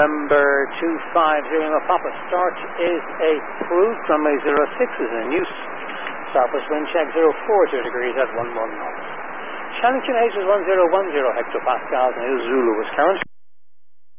November 250 Lima Papa. Start is approved. Runway 06 is in use. Southwest wind check 040 degrees at 11 knots. Challenging H is 1010 hectopascals and Zulu was current.